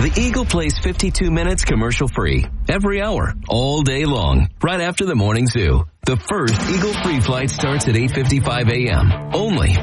The Eagle plays 52 minutes commercial free every hour, all day long, right after the morning zoo. The first Eagle free flight starts at 8:55 a.m. only